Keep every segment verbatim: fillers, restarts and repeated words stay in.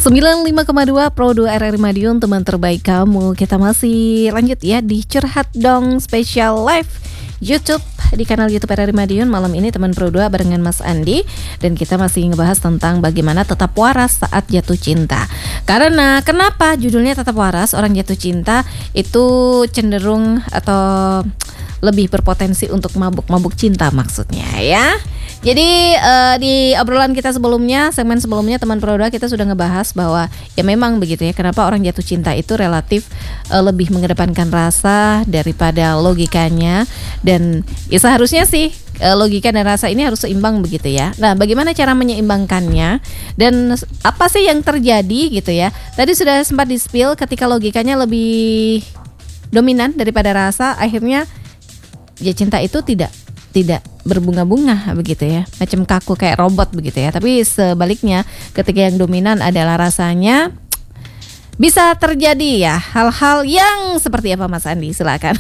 sembilan puluh lima koma dua Pro dua R R I Madiun, teman terbaik kamu. Kita masih lanjut ya di Curhat Dong Special Live YouTube di kanal YouTube R R I Madiun. Malam ini teman Pro dua barengan Mas Andi, dan kita masih ngebahas tentang bagaimana tetap waras saat jatuh cinta. Karena kenapa judulnya tetap waras? Orang jatuh cinta itu cenderung atau lebih berpotensi untuk mabuk-mabuk cinta maksudnya ya. Jadi uh, di obrolan kita sebelumnya, segmen sebelumnya teman Pro dua kita sudah ngebahas bahwa ya memang begitu ya, kenapa orang jatuh cinta itu relatif uh, lebih mengedepankan rasa daripada logikanya. Dan ya seharusnya sih uh, logika dan rasa ini harus seimbang begitu ya. Nah, bagaimana cara menyeimbangkannya dan apa sih yang terjadi gitu ya. Tadi sudah sempat di-spill ketika logikanya lebih dominan daripada rasa, akhirnya ya cinta itu tidak tidak berbunga-bunga begitu ya, macam kaku kayak robot begitu ya. Tapi sebaliknya ketika yang dominan adalah rasanya, bisa terjadi ya hal-hal yang seperti apa Mas Andi, silakan.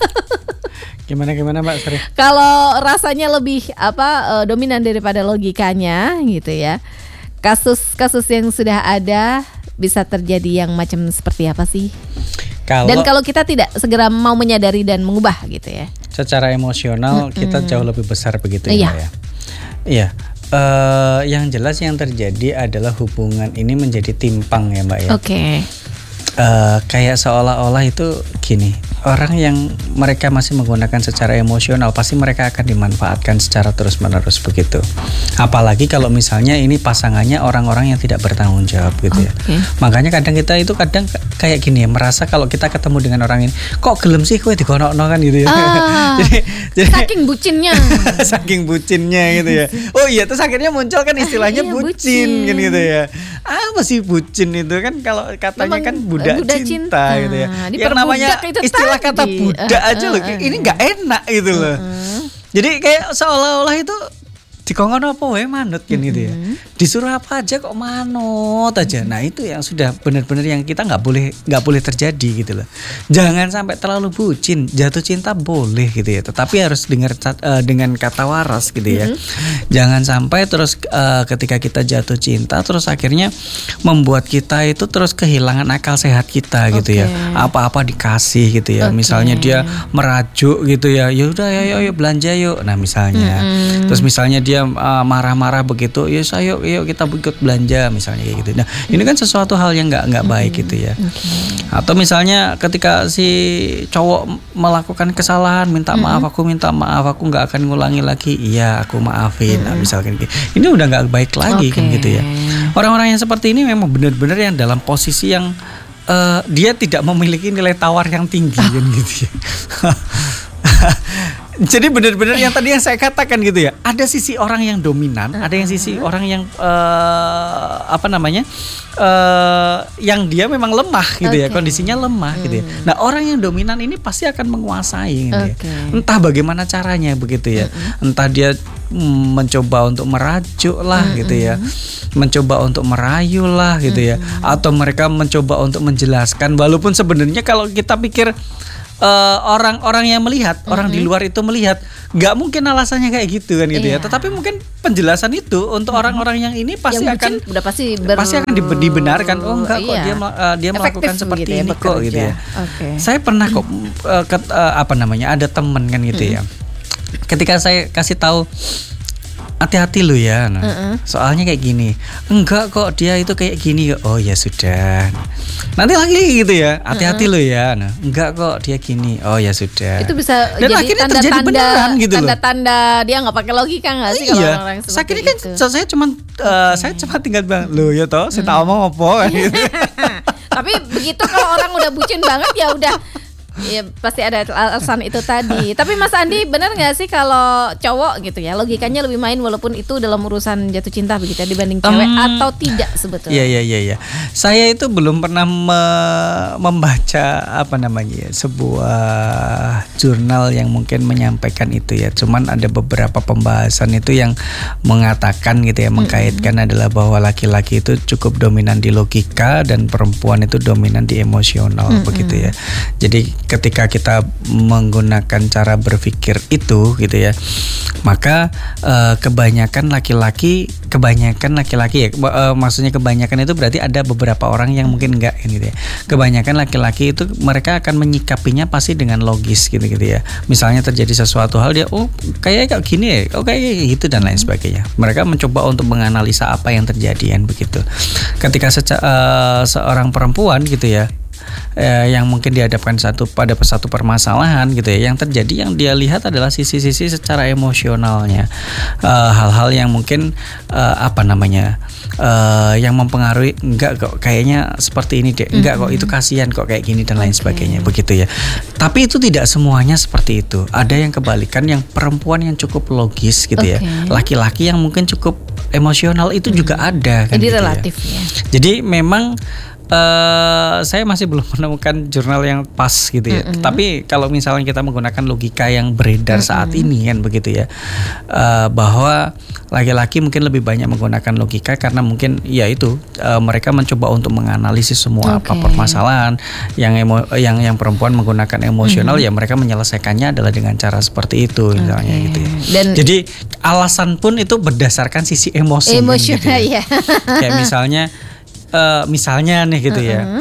Gimana gimana Mbak Sri? Kalau rasanya lebih apa uh, dominan daripada logikanya gitu ya, kasus-kasus yang sudah ada bisa terjadi yang macam seperti apa sih? Kalau, dan kalau kita tidak segera mau menyadari dan mengubah gitu ya, secara emosional mm-hmm. kita jauh lebih besar begitu iya. ya. Iya. Iya. Uh, yang jelas yang terjadi adalah hubungan ini menjadi timpang ya Mbak ya. Oke. Okay. Uh, kayak seolah-olah itu gini, orang yang mereka masih menggunakan secara emosional pasti mereka akan dimanfaatkan secara terus-menerus begitu. Apalagi kalau misalnya ini pasangannya orang-orang yang tidak bertanggung jawab gitu ya. Okay. Makanya kadang kita itu kadang kayak gini ya, merasa kalau kita ketemu dengan orang ini, kok gelem sih kowe digonokno kan gitu ya. Ah, jadi, jadi saking bucinnya. saking bucinnya gitu ya. Oh iya, terus akhirnya muncul kan istilahnya ah, iya, bucin, bucin kan gitu ya. Apa sih bucin itu kan, kalau katanya memang kan budak, budak cinta, cinta gitu ya. Yang namanya istilah tadi. kata budak uh, aja loh, uh, uh, ini nggak enak gitu loh. Uh, uh. Jadi kayak seolah-olah itu dikongkon apa wae manut kan gitu ya. Disuruh apa aja kok manut aja. Nah, itu yang sudah benar-benar yang kita nggak boleh nggak boleh terjadi gitu loh. Jangan sampai terlalu bucin. Jatuh cinta boleh gitu ya, tetapi harus dengar uh, dengan kata waras gitu ya. Mm-hmm. Jangan sampai terus uh, ketika kita jatuh cinta terus akhirnya membuat kita itu terus kehilangan akal sehat kita gitu okay. ya. Apa-apa dikasih gitu ya. Okay. Misalnya dia merajuk gitu ya. Ya udah ya yuk, yuk belanja yuk. Nah, misalnya. Mm-hmm. Terus misalnya dia uh, marah-marah begitu, ya ayo yuk kita ikut belanja misalnya kayak gitu. Nah, ini kan sesuatu hal yang nggak nggak baik gitu ya. Okay. Atau misalnya ketika si cowok melakukan kesalahan, minta mm-hmm. maaf, aku minta maaf, aku nggak akan ngulangi lagi. Iya, aku maafin. Mm-hmm. Nah, misalkan gitu. Ini udah nggak baik lagi okay. kan gitu ya. Orang-orang yang seperti ini memang benar-benar yang dalam posisi yang uh, dia tidak memiliki nilai tawar yang tinggi kan gitu ya. Jadi benar-benar yang tadi yang saya katakan gitu ya, ada sisi orang yang dominan, uh-huh. ada yang sisi orang yang uh, apa namanya uh, yang dia memang lemah gitu okay. ya, kondisinya lemah hmm. gitu ya. Nah, orang yang dominan ini pasti akan menguasai gitu okay. ya. Entah bagaimana caranya begitu ya, uh-huh. entah dia mm, mencoba untuk merajuk lah uh-huh. gitu ya, mencoba untuk merayu lah gitu uh-huh. ya, atau mereka mencoba untuk menjelaskan, walaupun sebenarnya kalau kita pikir Uh, orang-orang yang melihat, mm-hmm. orang di luar itu melihat, nggak mungkin alasannya kayak gitu kan gitu iya. ya. Tetapi mungkin penjelasan itu untuk mm-hmm. orang-orang yang ini pasti yang akan udah pasti, ber... pasti akan dibenarkan. Oh enggak kok iya. dia uh, dia melakukan seperti gitu ini ya, kok gitu ya. Okay. Saya pernah kok uh, ke, uh, apa namanya ada temen kan gitu mm-hmm. ya. Ketika saya kasih tahu, hati-hati lo ya, nah, uh-uh. soalnya kayak gini. Enggak kok dia itu kayak gini. Oh ya sudah. Nanti lagi gitu ya. Hati-hati uh-uh. lo ya. Nah, enggak kok dia gini. Oh ya sudah. Itu bisa dan jadi tanda-tanda gitu tanda-tanda dia nggak pakai logika nggak sih kalau iya. orang seperti saya kira kan itu. Saya cuma uh, saya cuma tinggal bilang lo ya toh, saya tahu mau apa kan gitu. Tapi begitu kalau orang udah bucin banget ya udah. Ya pasti ada alasan itu tadi. Tapi Mas Andi benar nggak sih kalau cowok gitu ya logikanya lebih main walaupun itu dalam urusan jatuh cinta begitu ya, dibanding cewek um, atau tidak sebetulnya? Iya iya iya iya. Saya itu belum pernah me- membaca apa namanya ya, sebuah jurnal yang mungkin menyampaikan itu ya. Cuman ada beberapa pembahasan itu yang mengatakan gitu ya, mengkaitkan mm-hmm. adalah bahwa laki-laki itu cukup dominan di logika dan perempuan itu dominan di emosional mm-hmm. begitu ya. Jadi ketika kita menggunakan cara berpikir itu gitu ya, maka uh, kebanyakan laki-laki kebanyakan laki-laki ya uh, maksudnya kebanyakan itu berarti ada beberapa orang yang mungkin enggak gitu ya. Kebanyakan laki-laki itu mereka akan menyikapinya pasti dengan logis gitu-gitu ya. Misalnya terjadi sesuatu hal dia oh kayak kayak gini ya, oh kayak gitu dan lain sebagainya. Mereka mencoba untuk menganalisa apa yang terjadi kan begitu. Ketika seca, uh, seorang perempuan gitu ya Eh, yang mungkin dihadapkan satu pada satu permasalahan gitu ya, yang terjadi yang dia lihat adalah sisi-sisi secara emosionalnya, eh, hal-hal yang mungkin eh, apa namanya eh, yang mempengaruhi enggak kok kayaknya seperti ini deh, enggak kok itu kasihan kok kayak gini dan lain okay. sebagainya begitu ya. Tapi itu tidak semuanya seperti itu. Ada yang kebalikan, yang perempuan yang cukup logis gitu okay. ya, laki-laki yang mungkin cukup emosional itu mm-hmm. juga ada kan. Jadi gitu relatif ya. ya. Jadi memang Uh, saya masih belum menemukan jurnal yang pas gitu ya. Mm-hmm. Tapi kalau misalnya kita menggunakan logika yang beredar mm-hmm. saat ini kan begitu ya, uh, bahwa laki-laki mungkin lebih banyak menggunakan logika karena mungkin ya itu uh, mereka mencoba untuk menganalisis semua okay. apa permasalahan. Yang emo, yang yang perempuan menggunakan emosional mm-hmm. ya mereka menyelesaikannya adalah dengan cara seperti itu misalnya okay. gitu ya. Dan jadi alasan pun itu berdasarkan sisi emosi. Emosional kan, gitu ya. ya. Kayak misalnya Uh, misalnya nih gitu uh-uh. ya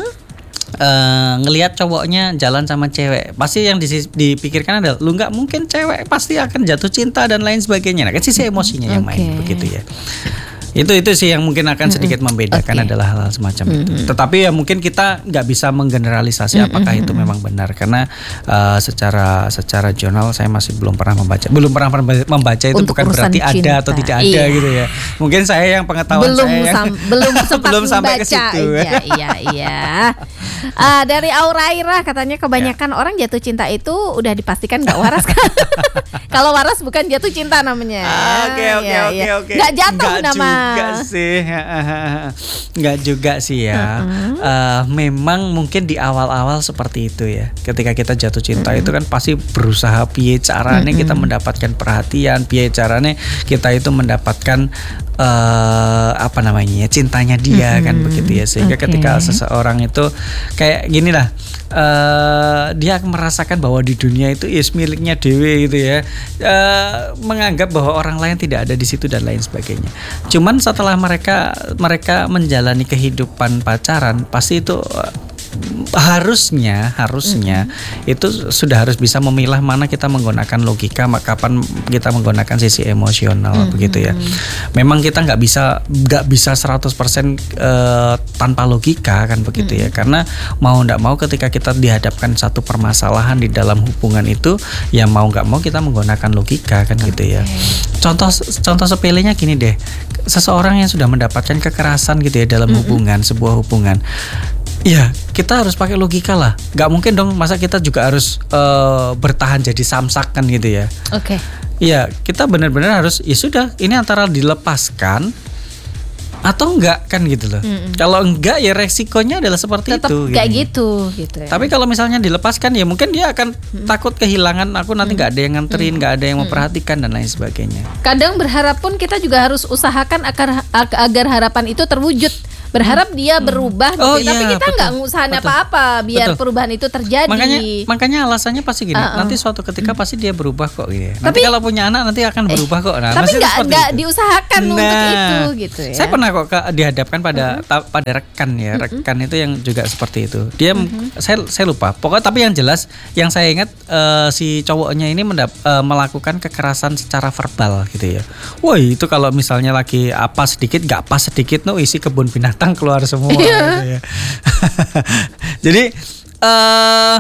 uh, ngelihat cowoknya jalan sama cewek, pasti yang dipikirkan adalah lu nggak mungkin cewek pasti akan jatuh cinta dan lain sebagainya. Nah kan sisi emosinya yang okay. main begitu ya. Itu itu sih yang mungkin akan sedikit mm-hmm. membedakan okay. adalah hal-hal semacam mm-hmm. itu. Tetapi ya mungkin kita nggak bisa menggeneralisasi mm-hmm. apakah itu memang benar karena uh, secara secara jurnal saya masih belum pernah membaca. Belum pernah membaca itu untuk bukan berarti cinta. Ada atau tidak ada iya. gitu ya. Mungkin saya yang pengetahuan belum saya yang sam- belum sempat belum sampai ke membaca. situ. Iya iya iya. Uh, dari Auraira katanya kebanyakan ya. orang jatuh cinta itu udah dipastikan nggak waras kan? Kalau waras bukan jatuh cinta namanya. Oke oke oke oke. Nggak jatuh gak nama. Enggak sih, enggak juga sih ya. Uh-uh. Uh, memang mungkin di awal-awal seperti itu ya. Ketika kita jatuh cinta uh-uh. itu kan pasti berusaha piye caranya uh-uh. kita mendapatkan perhatian, piye caranya kita itu mendapatkan uh, apa namanya cintanya dia uh-uh. kan begitu ya. Sehingga okay. ketika seseorang itu kayak gini lah. Uh, dia merasakan bahwa di dunia itu is miliknya dewe gitu ya, uh, menganggap bahwa orang lain tidak ada di situ dan lain sebagainya. Cuman setelah mereka mereka menjalani kehidupan pacaran, pasti itu uh, harusnya harusnya mm-hmm. itu sudah harus bisa memilah mana kita menggunakan logika, kapan kita menggunakan sisi emosional mm-hmm. begitu ya. Memang kita nggak bisa nggak bisa seratus persen uh, tanpa logika kan begitu mm-hmm. ya. Karena mau nggak mau ketika kita dihadapkan satu permasalahan di dalam hubungan itu, ya mau nggak mau kita menggunakan logika kan okay. gitu ya. Contoh contoh sepelenya gini deh, seseorang yang sudah mendapatkan kekerasan gitu ya dalam mm-hmm. hubungan, sebuah hubungan. Ya, kita harus pakai logika lah. Gak mungkin dong, masa kita juga harus uh, bertahan jadi samsak kan gitu ya. Oke. Okay. Iya, kita benar-benar harus, ya sudah, ini antara dilepaskan atau enggak kan gitu loh. Mm-mm. Kalau enggak ya resikonya adalah seperti tetap itu. Kayak gitu, gitu ya. Tapi kalau misalnya dilepaskan ya mungkin dia akan mm. takut kehilangan aku nanti nggak mm. ada yang nganterin, nggak mm. ada yang memperhatikan dan lain sebagainya. Kadang berharap pun kita juga harus usahakan agar agar harapan itu terwujud. Berharap dia berubah oh, gitu. Tapi iya, kita nggak ngusahain apa-apa biar betul. Perubahan itu terjadi. Makanya makanya alasannya pasti gini. Uh-uh. Nanti suatu ketika pasti dia berubah kok gitu. Nanti tapi, kalau punya anak nanti akan berubah kok. Nah, tapi nggak diusahakan nah, untuk itu gitu ya. Saya pernah kok dihadapkan pada uh-huh. ta, pada rekan ya. Rekan uh-huh. itu yang juga seperti itu. Dia uh-huh. saya saya lupa. Pokoknya tapi yang jelas yang saya ingat uh, si cowoknya ini mendap, uh, melakukan kekerasan secara verbal gitu ya. Wah, itu kalau misalnya lagi apa sedikit nggak pas sedikit no isi kebun binatang keluar semua gitu ya. Jadi uh,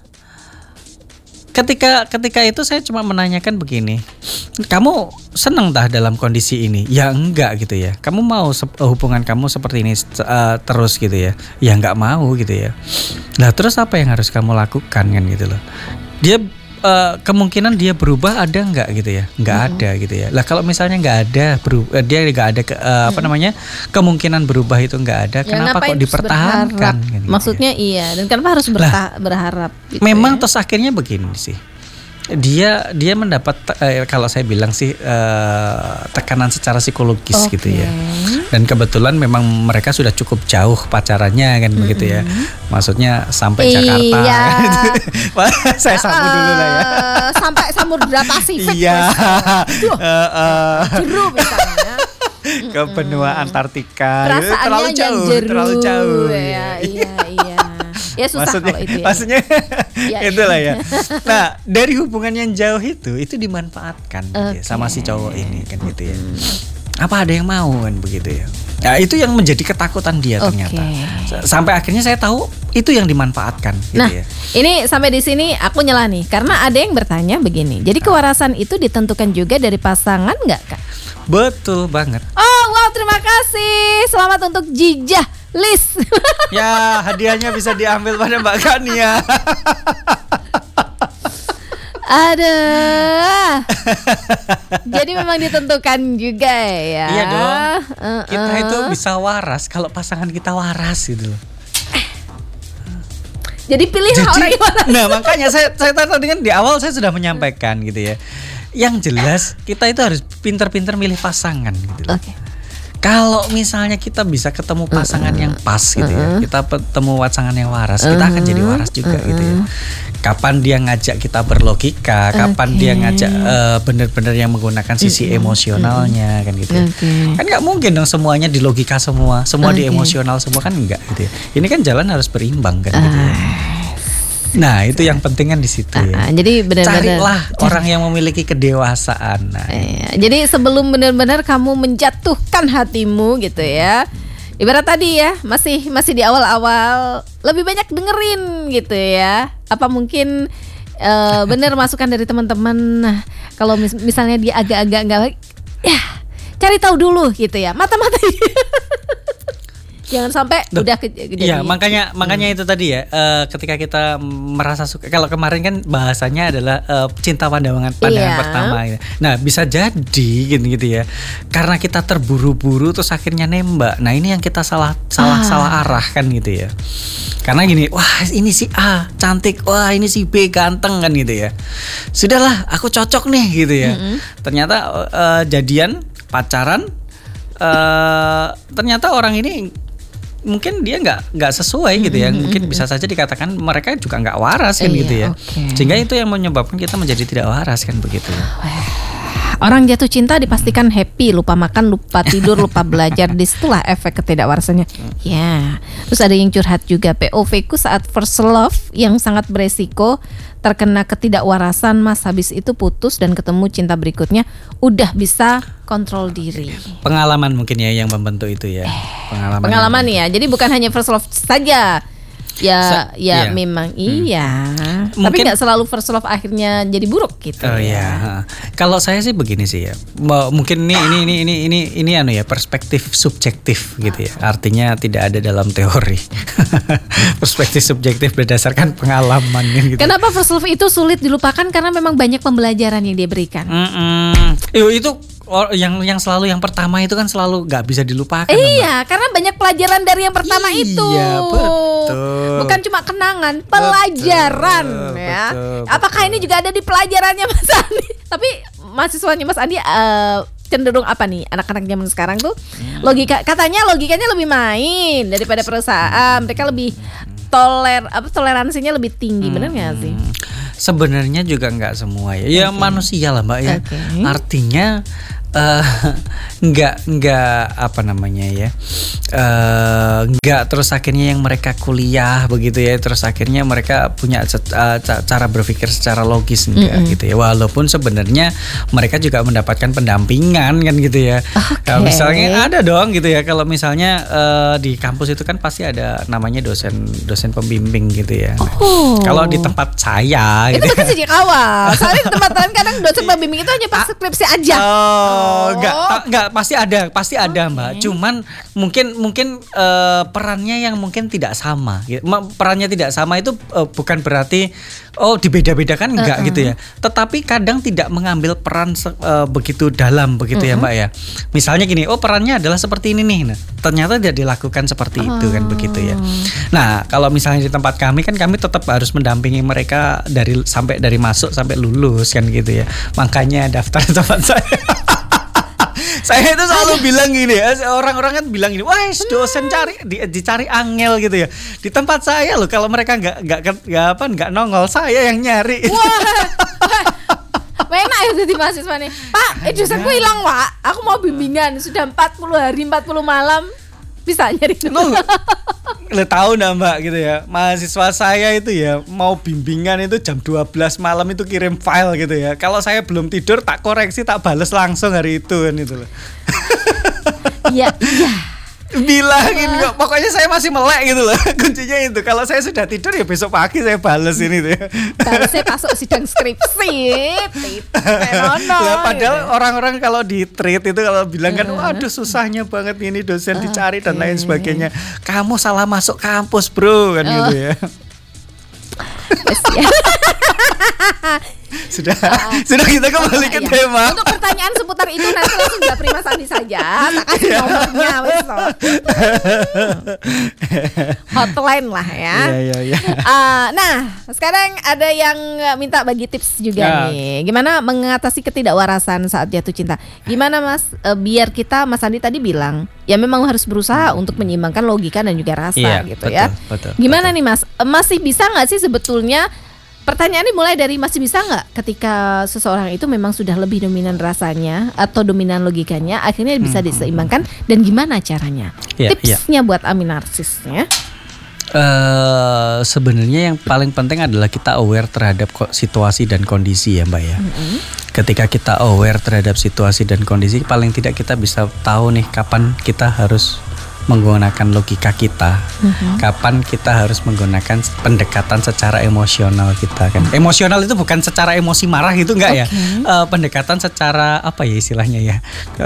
ketika ketika itu saya cuma menanyakan begini, kamu senang dah dalam kondisi ini? Ya enggak gitu ya. Kamu mau se- hubungan kamu seperti ini uh, terus gitu ya? Ya enggak mau gitu ya. Nah terus apa yang harus kamu lakukan kan gitu loh? Dia Uh, kemungkinan dia berubah ada nggak gitu ya? Nggak mm-hmm. ada gitu ya. Lah kalau misalnya nggak ada berubah, dia nggak ada ke, uh, mm-hmm. apa namanya kemungkinan berubah itu nggak ada. Ya, kenapa kok dipertahankan? Gitu Maksudnya ya. Iya. Dan kenapa harus berta- lah, berharap? Gitu memang ya? terus akhirnya begini sih. dia dia mendapat eh, kalau saya bilang sih eh, tekanan secara psikologis okay. gitu ya. Dan kebetulan memang mereka sudah cukup jauh pacarannya kan mm-hmm. begitu ya. Maksudnya sampai iya. Jakarta. Gitu. Saya sambut uh, dulu lah ya. Sampai Samudra Pasifik. Iya. Uh, uh, Jeru misalnya. Ke benua Antartika. Perasaannya terlalu jauh, jeru. terlalu jauh. Ya, iya, iya. Ya susah maksudnya, kalau itu ya. Maksudnya ya, itulah ya. Nah dari hubungan yang jauh itu itu dimanfaatkan okay. gitu ya, sama si cowok ini kan gitu ya. Apa ada yang mau kan begitu ya. Nah itu yang menjadi ketakutan dia okay. ternyata. Sampai akhirnya saya tahu itu yang dimanfaatkan. Gitu nah ya. ini sampai di sini aku nyela nih karena ada yang bertanya begini. Jadi kewarasan itu ditentukan juga dari pasangan nggak Kak? Betul banget. Oh wow terima kasih. Selamat untuk Jijah Lis. Ya hadiahnya bisa diambil pada Mbak Kania. Aduh. Jadi memang ditentukan juga ya. Iya dong. Uh-uh. Kita itu bisa waras kalau pasangan kita waras gitu. Jadi pilihlah Jadi, orang yang waras. Nah makanya saya saya tadi kan di awal saya sudah menyampaikan gitu ya. Yang jelas kita itu harus pintar-pintar milih pasangan gitu. Oke. Okay. Kalau misalnya kita bisa ketemu pasangan uh-uh. yang pas gitu ya, kita ketemu pasangan yang waras, uh-uh. kita akan jadi waras juga uh-uh. gitu ya. Kapan dia ngajak kita berlogika, kapan okay. dia ngajak uh, benar-benar yang menggunakan sisi uh-uh. emosionalnya uh-uh. kan gitu. Okay. Kan nggak mungkin dong semuanya di logika semua, semua okay. di emosional semua kan enggak gitu ya. Ini kan jalan harus berimbang kan uh. gitu ya. Nah itu yang penting kan di situ ya. Uh, jadi benar-benar carilah cari. orang yang memiliki kedewasaan. Nah, iya. Jadi sebelum benar-benar kamu menjatuhkan hatimu gitu ya, ibarat tadi ya masih masih di awal-awal lebih banyak dengerin gitu ya. Apa mungkin uh, benar masukan dari teman-teman? Nah, kalau mis- misalnya dia agak-agak nggak baik, ya cari tahu dulu gitu ya. Mata-mata. Jangan sampai Duh, udah kejadian. Iya, makanya makanya hmm. itu tadi ya. Uh, ketika kita merasa suka, kalau kemarin kan bahasanya adalah uh, cinta pandangan pandangan iya. pertama. Gitu. Nah, bisa jadi gitu gitu ya. Karena kita terburu-buru terus akhirnya nembak. Nah, ini yang kita salah salah ah. salah arah kan gitu ya. Karena gini, wah ini si A cantik, wah ini si B ganteng kan gitu ya. Sudahlah, aku cocok nih gitu ya. Mm-hmm. Ternyata uh, jadian, pacaran, uh, ternyata orang ini mungkin dia nggak nggak sesuai gitu ya, mungkin bisa saja dikatakan mereka juga nggak waras kan iya, gitu ya, okay. sehingga itu yang menyebabkan kita menjadi tidak waras kan begitu. Orang jatuh cinta dipastikan happy, lupa makan, lupa tidur, lupa belajar. Disitulah efek ketidakwarasannya. Ya. Terus ada yang curhat juga, P O V ku saat first love yang sangat beresiko terkena ketidakwarasan, Mas. Habis itu putus dan ketemu cinta berikutnya udah bisa kontrol diri. Pengalaman mungkin ya yang membentuk itu ya. Pengalaman. Pengalaman ya. Jadi bukan hanya first love saja. Ya, Sa- ya iya. memang hmm. iya. Mungkin, tapi nggak selalu first love akhirnya jadi buruk gitu. Oh ya. Kalau saya sih begini sih ya. Mungkin ini ini ini ini ini ini anu ya, perspektif subjektif gitu ya. Artinya tidak ada dalam teori. Perspektif subjektif berdasarkan pengalaman gitu. Kenapa first love itu sulit dilupakan? Karena memang banyak pembelajaran yang dia berikan. Itu Oh, yang yang selalu yang pertama itu kan selalu nggak bisa dilupakan. Iya, Mbak. Karena banyak pelajaran dari yang pertama iya, itu. Betul. Bukan cuma kenangan, pelajaran betul, ya. Betul, Apakah betul. Ini juga ada di pelajarannya Mas Andi? Tapi mahasiswanya Mas Andi uh, cenderung apa nih anak-anak zaman sekarang tuh? Hmm. Logika katanya logikanya lebih main daripada perusahaan. Mereka lebih toler apa toleransinya lebih tinggi, hmm. benar nggak sih? Sebenarnya juga nggak semua ya. Ya okay. manusia lah Mbak ya. Okay. Artinya Uh, nggak nggak apa namanya ya uh, nggak terus akhirnya yang mereka kuliah begitu ya terus akhirnya mereka punya uh, cara berpikir secara logis enggak mm-hmm. gitu ya, walaupun sebenarnya mereka juga mendapatkan pendampingan kan gitu ya. Okay. Kalau misalnya ada dong gitu ya, kalau misalnya uh, di kampus itu kan pasti ada namanya dosen dosen pembimbing gitu ya. Oh. Kalau di tempat saya itu gitu kan sejak awal, soalnya di tempat lain kadang dosen pembimbing itu hanya pas skripsi aja. Oh. Oh, enggak, enggak pasti ada, pasti ada, okay. Mbak. Cuman mungkin mungkin uh, uh, perannya yang mungkin tidak sama. Perannya tidak sama itu uh, bukan berarti oh dibeda-bedakan enggak uh-uh. gitu ya. Tetapi kadang tidak mengambil peran uh, begitu dalam begitu uh-uh. ya Mbak ya. Misalnya gini, oh perannya adalah seperti ini nih. Nah, ternyata tidak dilakukan seperti itu kan begitu ya. Nah, kalau misalnya di tempat kami kan kami tetap harus mendampingi mereka dari sampai dari masuk sampai lulus kan gitu ya. Makanya daftar tempat saya. Saya itu selalu Ada. bilang gini ya, orang-orang kan bilang gini, wah dosen cari di, dicari angel gitu ya. Di tempat saya loh, kalau mereka nggak nggak nggak apa nggak nongol, saya yang nyari. Wah, enak ya jadi mahasiswa nih. Pak, eh, dosenku hilang Pak, aku mau bimbingan sudah empat puluh hari empat puluh malam. Bisa nyari dulu. Lo tahu nggak Mbak gitu ya, mahasiswa saya itu ya mau bimbingan itu jam dua belas malam itu kirim file gitu ya. Kalau saya belum tidur tak koreksi tak bales langsung hari itu kan itu loh. Iya iya. Bilangin kok, pokoknya saya masih melek gitu loh. Kuncinya itu, kalau saya sudah tidur ya besok pagi saya bales ini tuh. Balesnya masuk sidang skripsi. Lah padahal gitu. Orang-orang kalau di treat itu kalau bilang kan, waduh susahnya banget ini dosen dicari dan lain sebagainya. Kamu salah masuk kampus bro kan gitu ya. Sudah, uh, sudah kita kembali uh, ke iya. tema. Untuk pertanyaan seputar itu nanti langsung japri Mas Andi saja. Tak kasih nomornya, wes. Hotline lah ya. Iya, iya, iya. Uh, nah, sekarang ada yang minta bagi tips juga ya. nih. Gimana mengatasi ketidakwarasan saat jatuh cinta? Gimana Mas? Uh, biar kita, Mas Andi tadi bilang, ya memang harus berusaha untuk menyeimbangkan logika dan juga rasa iya, gitu betul, ya. Betul, Gimana betul. nih Mas? Masih bisa nggak sih sebetulnya? Pertanyaan ini mulai dari masih bisa nggak ketika seseorang itu memang sudah lebih dominan rasanya atau dominan logikanya, akhirnya bisa diseimbangkan dan gimana caranya? Ya, Tipsnya ya. buat aminarsisnya? Uh, sebenarnya yang paling penting adalah kita aware terhadap situasi dan kondisi ya Mbak ya. Mm-hmm. Ketika kita aware terhadap situasi dan kondisi, paling tidak kita bisa tahu nih kapan kita harus menggunakan logika kita, uh-huh. kapan kita harus menggunakan pendekatan secara emosional kita kan. Emosional itu bukan secara emosi marah gitu enggak okay. ya? Uh, pendekatan secara apa ya istilahnya ya?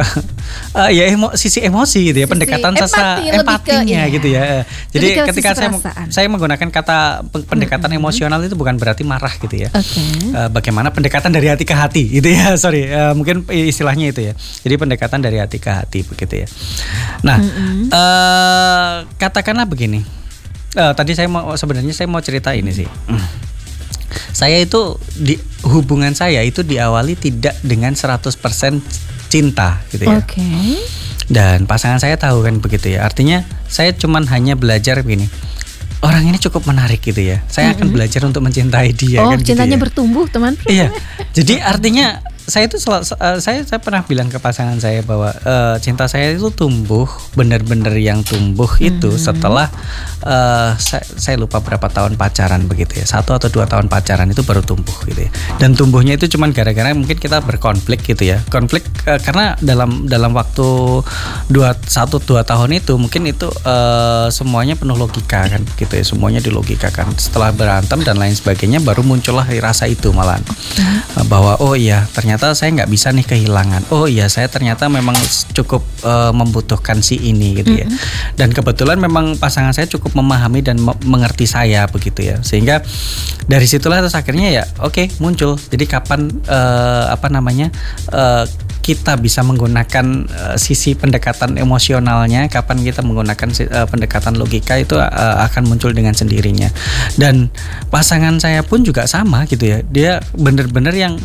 uh, ya emo, sisi emosi gitu ya, sisi pendekatan sesa empatinya ke, gitu ya. Jadi ketika saya perasaan. saya menggunakan kata pendekatan uh-huh. emosional itu bukan berarti marah gitu ya. Okay. Uh, bagaimana pendekatan dari hati ke hati gitu ya. Sorry, uh, mungkin istilahnya itu ya. Jadi pendekatan dari hati ke hati begitu ya. Nah, uh-huh. uh, Uh, katakanlah begini. Uh, tadi saya mau sebenarnya saya mau cerita ini sih. Hmm. Saya itu di hubungan saya itu diawali tidak dengan seratus persen cinta gitu ya. Oke. Okay. Dan pasangan saya tahu kan begitu ya. Artinya saya cuman hanya belajar begini. Orang ini cukup menarik gitu ya. Saya mm-hmm. akan belajar untuk mencintai dia oh, kan gitu cintanya ya. bertumbuh, teman. Iya. Jadi artinya saya itu sel- uh, saya saya pernah bilang ke pasangan saya bahwa uh, cinta saya itu tumbuh benar-benar yang tumbuh mm-hmm. itu setelah uh, saya, saya lupa berapa tahun pacaran begitu ya, satu atau dua tahun pacaran itu baru tumbuh gitu ya. Dan tumbuhnya itu cuman gara-gara mungkin kita berkonflik gitu ya, konflik uh, karena dalam dalam waktu dua satu dua tahun itu mungkin itu uh, semuanya penuh logika kan gitu ya, semuanya dilogikakan. Setelah berantem dan lain sebagainya baru muncullah rasa itu malahan mm-hmm. uh, bahwa oh iya ternyata ternyata saya nggak bisa nih kehilangan. Oh iya saya ternyata memang cukup uh, membutuhkan si ini gitu ya. Mm-hmm. Dan kebetulan memang pasangan saya cukup memahami dan me- mengerti saya begitu ya. Sehingga dari situlah terus akhirnya ya oke okay, muncul. Jadi kapan uh, apa namanya uh, kita bisa menggunakan uh, sisi pendekatan emosionalnya, kapan kita menggunakan uh, pendekatan logika itu uh, akan muncul dengan sendirinya. Dan pasangan saya pun juga sama gitu ya. Dia benar-benar yang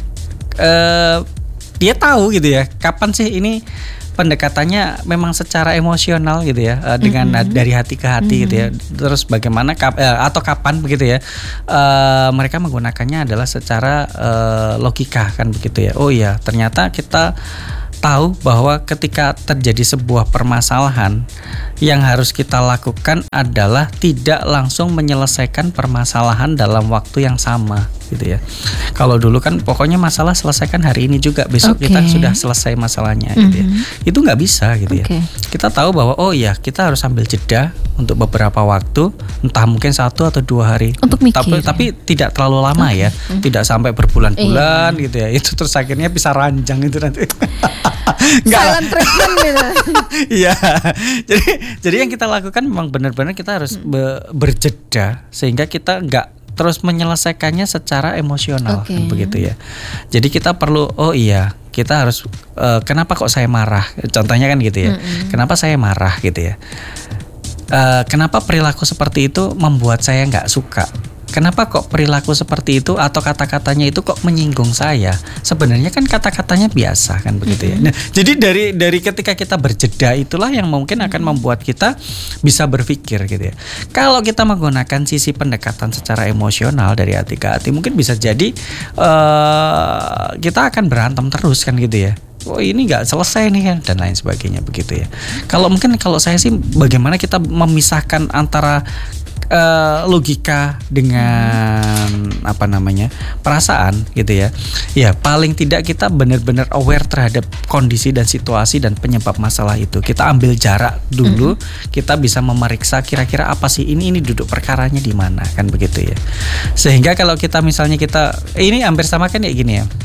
Uh, dia tahu gitu ya kapan sih ini pendekatannya memang secara emosional gitu ya uh, dengan mm-hmm. dari hati ke hati mm-hmm. gitu ya, terus bagaimana kap, uh, atau kapan begitu ya uh, mereka menggunakannya adalah secara uh, logika kan begitu ya. Oh iya ternyata kita tahu bahwa ketika terjadi sebuah permasalahan yang harus kita lakukan adalah tidak langsung menyelesaikan permasalahan dalam waktu yang sama gitu ya. Kalau dulu kan pokoknya masalah selesaikan hari ini juga, besok okay. kita sudah selesai masalahnya mm-hmm. gitu ya. Itu nggak bisa gitu okay. ya. Kita tahu bahwa oh iya kita harus ambil jeda untuk beberapa waktu, entah mungkin satu atau dua hari. Untuk mikir. Tapi, tapi tidak terlalu lama okay. ya, mm-hmm. tidak sampai berbulan-bulan iya. gitu ya. Itu terus akhirnya bisa ranjang itu nanti. silent treatment gitu. Iya. Jadi jadi yang kita lakukan memang benar-benar kita harus be, berjeda sehingga kita nggak terus menyelesaikannya secara emosional, okay. kan begitu ya. Jadi kita perlu oh iya kita harus uh, kenapa kok saya marah? Contohnya kan gitu ya. Mm-hmm. Kenapa saya marah gitu ya? Uh, kenapa perilaku seperti itu membuat saya nggak suka? Kenapa kok perilaku seperti itu atau kata-katanya itu kok menyinggung saya? Sebenarnya kan kata-katanya biasa kan begitu ya. Nah, jadi dari dari ketika kita berjeda itulah yang mungkin akan membuat kita bisa berpikir gitu ya. Kalau kita menggunakan sisi pendekatan secara emosional dari hati ke hati, mungkin bisa jadi uh, kita akan berantem terus kan gitu ya. Oh ini nggak selesai nih kan dan lain sebagainya begitu ya. Kalau mungkin kalau saya sih bagaimana kita memisahkan antara Uh, logika dengan apa namanya perasaan gitu ya. Ya paling tidak kita benar-benar aware terhadap kondisi dan situasi dan penyebab masalah itu. Kita ambil jarak dulu, mm-hmm. kita bisa memeriksa kira-kira apa sih ini ini duduk perkaranya di mana kan begitu ya. Sehingga kalau kita misalnya kita eh, ini hampir sama kan kayak gini ya.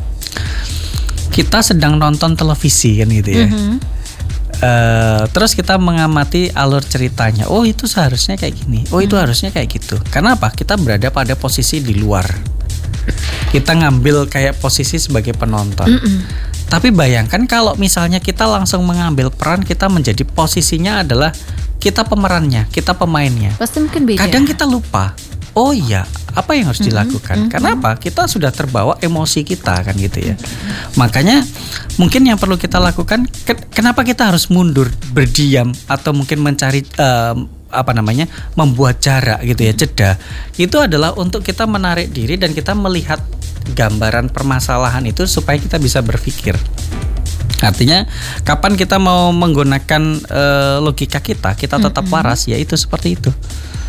Kita sedang nonton televisi kan gitu ya. Mm-hmm. Uh, terus kita mengamati alur ceritanya. Oh itu seharusnya kayak gini. Oh itu hmm. harusnya kayak gitu. Karena apa? Kita berada pada posisi di luar. Kita ngambil kayak posisi sebagai penonton. Mm-mm. Tapi bayangkan kalau misalnya kita langsung mengambil peran, kita menjadi posisinya adalah kita pemerannya, kita pemainnya. Pasti mungkin beda. Kadang kita lupa. Oh iya, apa yang harus dilakukan? Mm-hmm. Karena apa? Kita sudah terbawa emosi kita kan gitu ya. Mm-hmm. Makanya mungkin yang perlu kita lakukan, ke- kenapa kita harus mundur, berdiam atau mungkin mencari um, apa namanya, membuat jarak gitu ya, jeda. Itu adalah untuk kita menarik diri dan kita melihat gambaran permasalahan itu supaya kita bisa berpikir. Artinya kapan kita mau menggunakan uh, logika kita, kita tetap mm-hmm. waras, yaitu seperti itu.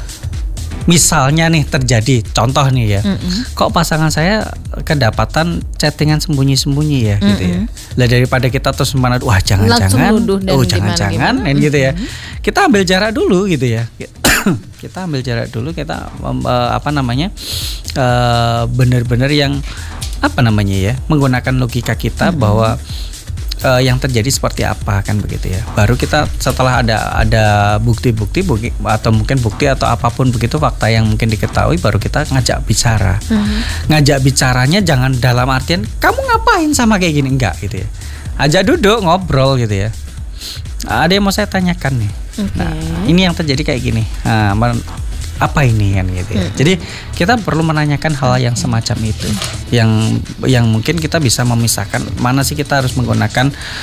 Misalnya nih terjadi contoh nih ya, mm-hmm. kok pasangan saya kedapatan chattingan sembunyi-sembunyi ya, mm-hmm. gitu ya. Lah daripada kita terus mana, wah jangan-jangan, oh jangan-jangan, kan gitu ya. Mm-hmm. Kita ambil jarak dulu gitu ya. Kita ambil jarak dulu, kita uh, apa namanya, uh, benar-benar yang apa namanya ya, menggunakan logika kita mm-hmm. bahwa Uh, yang terjadi seperti apa kan begitu ya. Baru kita setelah ada ada bukti-bukti bukti, atau mungkin bukti atau apapun begitu fakta yang mungkin diketahui, baru kita ngajak bicara. Mm-hmm. Ngajak bicaranya jangan dalam artian kamu ngapain sama kayak gini, enggak gitu ya. Ajak duduk ngobrol gitu ya. Ada yang mau saya tanyakan nih. Okay. Nah, ini yang terjadi kayak gini. Nah, apa ini kan gitu ya. Hmm. Jadi kita perlu menanyakan hal yang semacam itu, yang yang mungkin kita bisa memisahkan mana sih kita harus menggunakan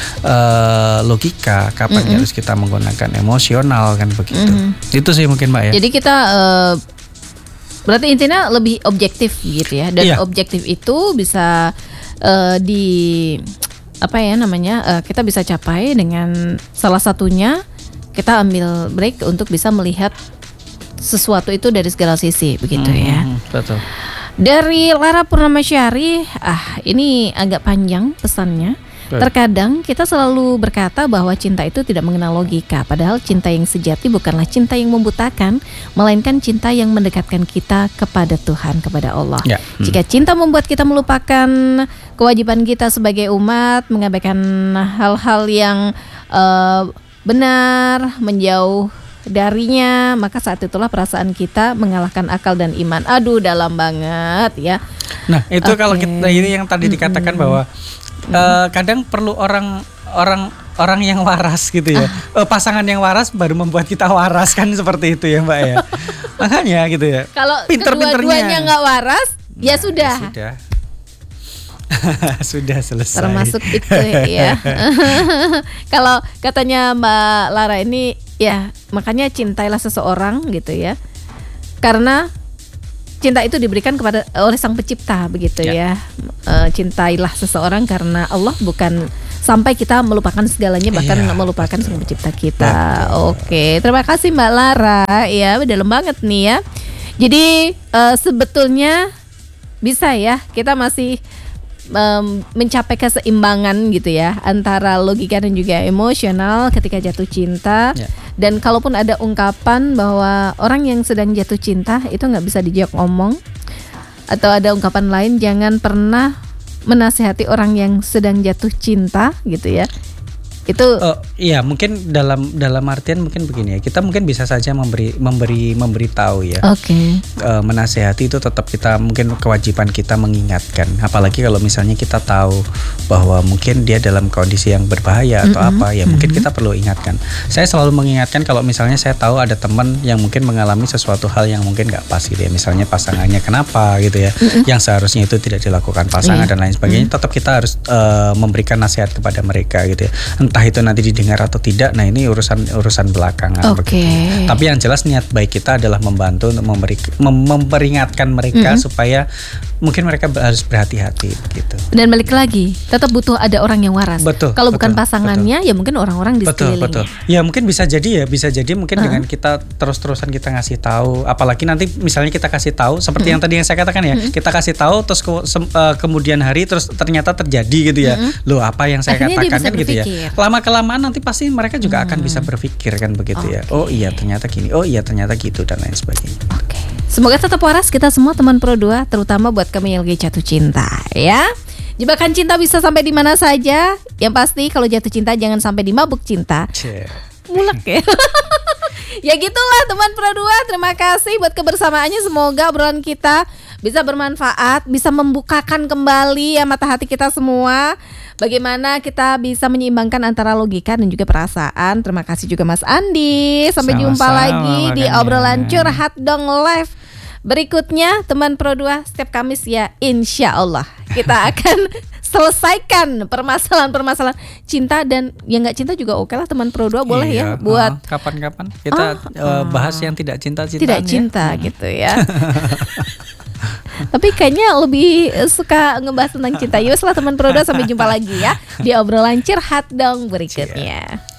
uh, logika, kapan hmm. harus kita menggunakan emosional kan begitu. Hmm. Itu sih mungkin Mbak ya. Jadi kita uh, berarti intinya lebih objektif gitu ya, dan iya. objektif itu bisa uh, di apa ya namanya uh, kita bisa capai dengan salah satunya kita ambil break untuk bisa melihat sesuatu itu dari segala sisi begitu hmm, ya. Betul. Dari Lara Purnamasyari, ah ini agak panjang pesannya. Betul. Terkadang kita selalu berkata bahwa cinta itu tidak mengenal logika, padahal cinta yang sejati bukanlah cinta yang membutakan, melainkan cinta yang mendekatkan kita kepada Tuhan, kepada Allah. Ya. Hmm. Jika cinta membuat kita melupakan kewajiban kita sebagai umat, mengabaikan hal-hal yang uh, benar, menjauh darinya, maka saat itulah perasaan kita mengalahkan akal dan iman. Aduh, dalam banget ya. Nah, itu okay. Kalau kita ini yang tadi dikatakan mm-hmm. bahwa mm-hmm. uh, kadang perlu orang orang orang yang waras gitu ya. Ah. Uh, pasangan yang waras baru membuat kita waras kan seperti itu ya, Mbak ya. Makanya gitu ya. Kalau kedua-duanya nggak waras, nah, ya sudah. Ya sudah. Sudah selesai. Termasuk itu ya. Kalau katanya Mbak Lara ini ya, makanya cintailah seseorang gitu ya. Karena cinta itu diberikan kepada oleh Sang Pencipta begitu ya. ya. E, cintailah seseorang karena Allah, bukan sampai kita melupakan segalanya, bahkan ya, melupakan betul. Sang Pencipta kita. Betul. Oke, terima kasih Mbak Lara ya, dalam banget nih ya. Jadi e, sebetulnya bisa ya, kita masih Um, mencapai keseimbangan gitu ya antara logika dan juga emosional ketika jatuh cinta. Yeah. Dan kalaupun ada ungkapan bahwa orang yang sedang jatuh cinta itu nggak bisa dijawab ngomong, atau ada ungkapan lain, jangan pernah menasihati orang yang sedang jatuh cinta gitu ya. Itu uh, iya mungkin dalam dalam artian mungkin begini ya, kita mungkin bisa saja memberi memberi memberitahu ya. Oke. Okay. Uh, menasehati itu tetap kita mungkin kewajiban kita mengingatkan, apalagi kalau misalnya kita tahu bahwa mungkin dia dalam kondisi yang berbahaya atau mm-hmm. apa ya, mungkin mm-hmm. kita perlu ingatkan. Saya selalu mengingatkan kalau misalnya saya tahu ada teman yang mungkin mengalami sesuatu hal yang mungkin nggak pas gitu ya, misalnya pasangannya kenapa gitu ya, mm-hmm. yang seharusnya itu tidak dilakukan pasangan mm-hmm. dan lain sebagainya, mm-hmm. tetap kita harus uh, memberikan nasihat kepada mereka gitu ya. Entah itu nanti didengar atau tidak, nah ini urusan urusan belakangan. Okay. Tapi yang jelas niat baik kita adalah membantu untuk memberi, mem- memperingatkan mereka mm-hmm. supaya mungkin mereka harus berhati-hati gitu. Dan balik lagi, tetap butuh ada orang yang waras. Betul. Kalau betul, bukan pasangannya, betul. ya mungkin orang-orang di betul, sekelilingnya. Betul. Ya mungkin bisa jadi ya, bisa jadi mungkin uh-huh. dengan kita terus-terusan kita ngasih tahu, apalagi nanti misalnya kita kasih tahu seperti uh-huh. yang tadi yang saya katakan ya, uh-huh. kita kasih tahu terus ke, uh, kemudian hari terus ternyata terjadi gitu ya. Uh-huh. Loh apa yang saya Akhirnya katakan kan gitu ya. Lama kelamaan nanti pasti mereka juga uh-huh. akan bisa berpikir kan begitu okay. ya. Oh iya ternyata gini, oh iya ternyata gitu dan lain sebagainya. Oke. Okay. Semoga tetap waras kita semua teman Pro dua, terutama buat kami yang lagi jatuh cinta ya. Jebakan cinta bisa sampai di mana saja. Yang pasti kalau jatuh cinta jangan sampai di mabuk cinta. Cie. Mulek ya. Ya gitulah teman Pro dua. Terima kasih buat kebersamaannya. Semoga obrolan kita bisa bermanfaat, bisa membukakan kembali ya mata hati kita semua. Bagaimana kita bisa menyeimbangkan antara logika dan juga perasaan. Terima kasih juga Mas Andi. Sampai Sama-sama, jumpa lagi makanya. Di obrolan Curhat Dong Live berikutnya teman Pro dua setiap Kamis ya, insya Allah kita akan selesaikan permasalahan-permasalahan cinta dan yang nggak cinta juga oke lah teman Pro dua boleh iya, ya buat uh, kapan-kapan kita oh, uh, bahas yang tidak cinta-cinta tidak cinta ya. Gitu ya. Tapi kayaknya lebih suka ngebahas tentang cinta. Yuk lah teman Pro dua, sampai jumpa lagi ya di obrolan Curhat Dong berikutnya.